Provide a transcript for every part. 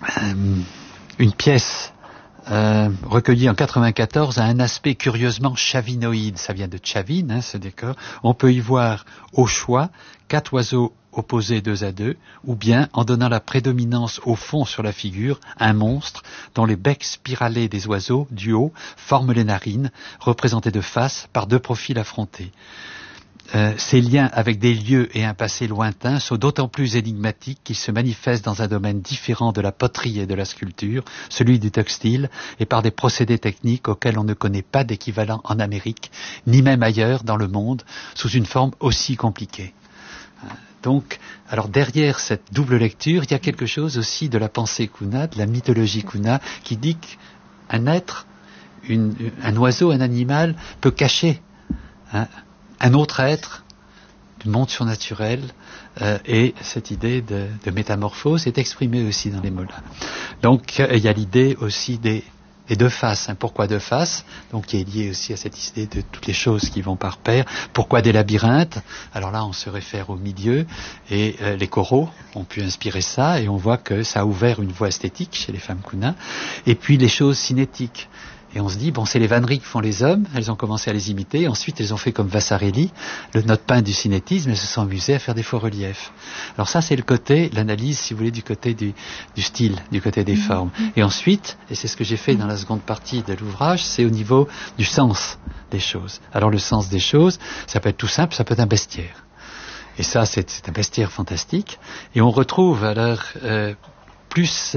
une pièce recueillie en 94 a un aspect curieusement chavinoïde. Ça vient de Chavine, ce décor. On peut y voir au choix 4 oiseaux opposés 2 à 2, ou bien, en donnant la prédominance au fond sur la figure, un monstre dont les becs spiralés des oiseaux, du haut, forment les narines, représentées de face par 2 profils affrontés. Ces liens avec des lieux et un passé lointain sont d'autant plus énigmatiques qu'ils se manifestent dans un domaine différent de la poterie et de la sculpture, celui du textile, et par des procédés techniques auxquels on ne connaît pas d'équivalent en Amérique, ni même ailleurs dans le monde, sous une forme aussi compliquée. Donc, alors derrière cette double lecture, il y a quelque chose aussi de la pensée Kuna, de la mythologie Kuna, qui dit qu'un être, un oiseau, un animal, peut cacher un autre être du monde surnaturel, et cette idée de métamorphose est exprimée aussi dans les mots-là. Donc, il y a l'idée aussi des 2 faces. Pourquoi 2 faces? Donc, qui est lié aussi à cette idée de toutes les choses qui vont par paire. Pourquoi des labyrinthes? Alors là, on se réfère au milieu, et les coraux ont pu inspirer ça, et on voit que ça a ouvert une voie esthétique chez les femmes Kuna. Et puis les choses cinétiques. Et on se dit, bon, c'est les vanneries que font les hommes, elles ont commencé à les imiter, ensuite elles ont fait comme Vasarely, notre peintre du cinétisme, elles se sont amusées à faire des faux reliefs. Alors ça, c'est le côté, l'analyse, si vous voulez, du côté du style, du côté des formes. Et ensuite, et c'est ce que j'ai fait dans la seconde partie de l'ouvrage, c'est au niveau du sens des choses. Alors le sens des choses, ça peut être tout simple, ça peut être un bestiaire. Et ça, c'est un bestiaire fantastique. Et on retrouve alors plus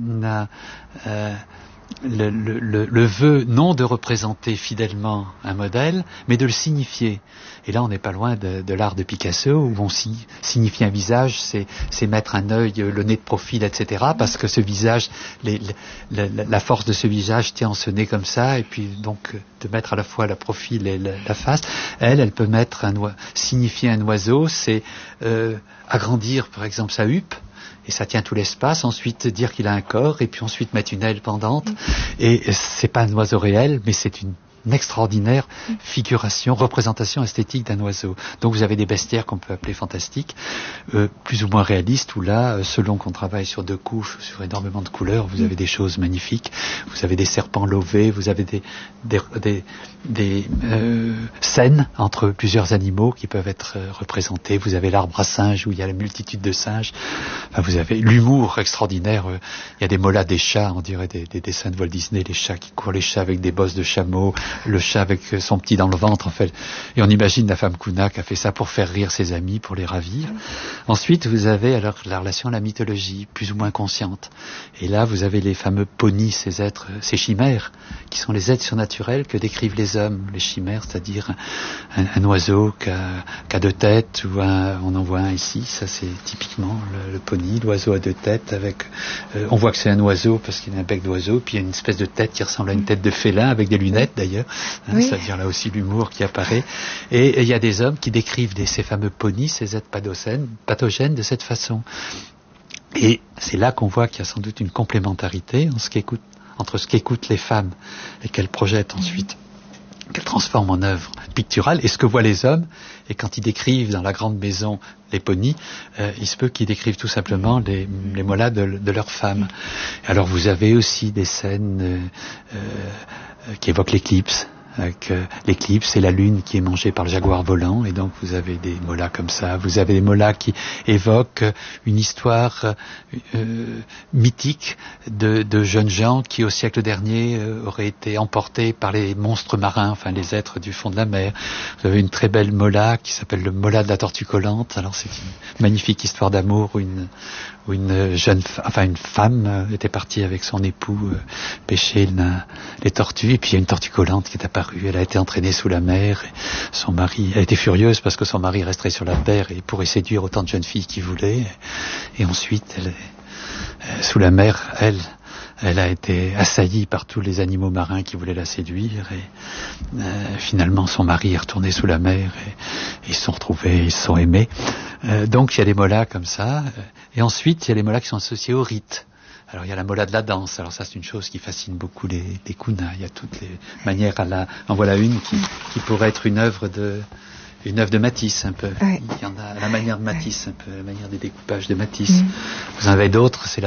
le vœu non de représenter fidèlement un modèle, mais de le signifier. Et là, on n'est pas loin de l'art de Picasso, où on signifie un visage, c'est mettre un œil, le nez de profil, etc. Parce que ce visage, la force de ce visage tient en ce nez comme ça, et puis donc de mettre à la fois la profil et la face. Elle peut mettre signifier un oiseau, c'est agrandir, par exemple, sa huppe. Et ça tient tout l'espace, ensuite dire qu'il a un corps, et puis ensuite mettre une aile pendante. Et c'est pas un oiseau réel, mais c'est une extraordinaire figuration, représentation esthétique d'un oiseau. Donc vous avez des bestiaires qu'on peut appeler fantastiques, plus ou moins réalistes, où là, selon qu'on travaille sur 2 couches, sur énormément de couleurs, vous avez des choses magnifiques. Vous avez des serpents lovés, vous avez des scènes entre plusieurs animaux qui peuvent être représentés. Vous avez l'arbre à singes, où il y a la multitude de singes. Enfin, vous avez l'humour extraordinaire. Il y a des molas des chats, on dirait des dessins de Walt Disney, les chats qui courent, les chats avec des bosses de chameau, le chat avec son petit dans le ventre, en fait. Et on imagine la femme Kuna qui a fait ça pour faire rire ses amis, pour les ravir. Ensuite, vous avez alors la relation à la mythologie, plus ou moins consciente. Et là, vous avez les fameux ponis, ces êtres, ces chimères, qui sont les êtres surnaturels que décrivent les hommes, les chimères, c'est-à-dire un oiseau qui a 2 têtes, ou on en voit un ici, ça c'est typiquement le poni, l'oiseau à 2 têtes, avec, on voit que c'est un oiseau parce qu'il a un bec d'oiseau, puis il y a une espèce de tête qui ressemble à une tête de félin, avec des lunettes d'ailleurs. Oui. Ça veut dire là aussi l'humour qui apparaît. Et il y a des hommes qui décrivent ces fameux ponis, ces êtres pathogènes de cette façon. Et c'est là qu'on voit qu'il y a sans doute une complémentarité entre ce qu'écoutent les femmes et qu'elles projettent ensuite, qu'elles transforment en œuvre picturale, et ce que voient les hommes. Et quand ils décrivent dans la grande maison les ponis, il se peut qu'ils décrivent tout simplement les molas de leurs femmes. Alors vous avez aussi des scènes qui évoquent l'éclipse. L'éclipse, c'est la lune qui est mangée par le jaguar volant, et donc vous avez des molas comme ça. Vous avez des molas qui évoquent une histoire mythique de jeunes gens qui, au siècle dernier, auraient été emportés par les monstres marins, enfin les êtres du fond de la mer. Vous avez une très belle mola qui s'appelle le mola de la tortue collante. Alors c'est une magnifique histoire d'amour où une femme était partie avec son époux pêcher les tortues, et puis il y a une tortue collante qui est apparue. Elle a été entraînée sous la mer. Et son mari, elle était furieuse parce que son mari resterait sur la terre et pourrait séduire autant de jeunes filles qu'il voulait. Et ensuite, sous la mer, elle a été assaillie par tous les animaux marins qui voulaient la séduire, et finalement son mari est retourné sous la mer, et ils se sont retrouvés, ils se sont aimés. Donc il y a des molas comme ça, et ensuite il y a les molas qui sont associés au rite. Alors il y a la mola de la danse. Alors ça, c'est une chose qui fascine beaucoup les Kuna. Il y a toutes les manières en voilà une qui pourrait être une œuvre de Matisse un peu. Oui. Il y en a à la manière de Matisse un peu, à la manière des découpages de Matisse. Vous en avez d'autres, c'est